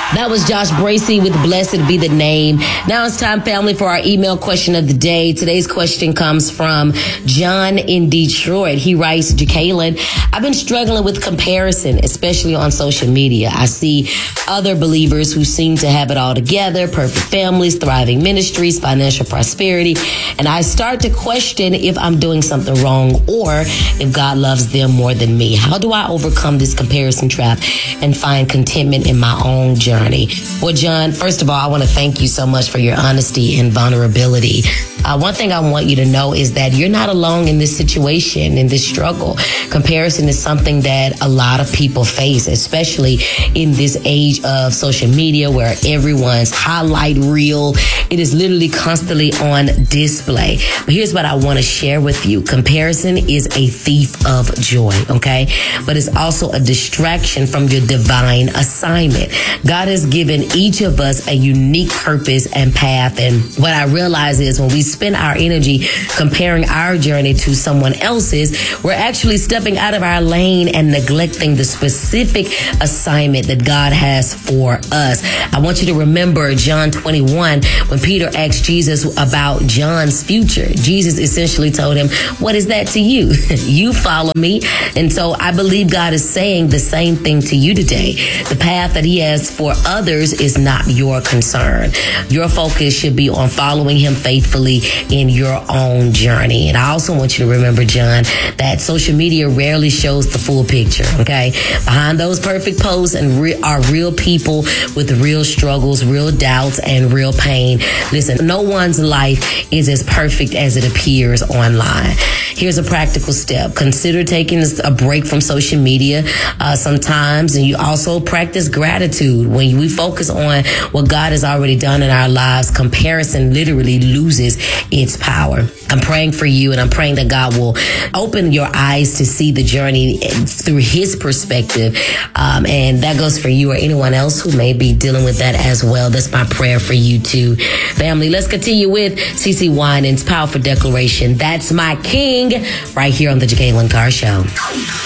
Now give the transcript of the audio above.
That was Josh Bracey with Blessed Be the Name. Now it's time, family, for our email question of the day. Today's question comes from John in Detroit. He writes, Jacqueline, I've been struggling with comparison, especially on social media. I see other believers who seem to have it all together, perfect families, thriving ministries, financial prosperity, and I start to question if I'm doing something wrong or if God loves them more than me. How do I overcome this comparison trap and find contentment in my own journey? Well, John, first of all, I want to thank you so much for your honesty and vulnerability. One thing I want you to know is that you're not alone in this situation, in this struggle. Comparison is something that a lot of people face, especially in this age of social media where everyone's highlight reel. It is literally constantly on display. But here's what I want to share with you. Comparison is a thief of joy, okay? But it's also a distraction from your divine assignment. God has given each of us a unique purpose and path. And what I realize is when we spend our energy comparing our journey to someone else's, we're actually stepping out of our lane and neglecting the specific assignment that God has for us. I want you to remember John 21, when Peter asked Jesus about John's future. Jesus essentially told him, what is that to you? You follow me. And so I believe God is saying the same thing to you today. The path that he has for others is not your concern. Your focus should be on following him faithfully in your own journey. And I also want you to remember, John, that social media rarely shows the full picture, okay? Behind those perfect posts are real people with real struggles, real doubts, and real pain. Listen, no one's life is as perfect as it appears online. Here's a practical step. Consider taking a break from social media sometimes, and you also practice gratitude. When we focus on what God has already done in our lives, comparison literally loses its power. I'm praying for you, and I'm praying that God will open your eyes to see the journey through his perspective. And that goes for you or anyone else who may be dealing with that as well. That's my prayer for you too. Family, let's continue with CeCe Winans' powerful declaration. That's my king, right here on the Jacqueline Carr Show.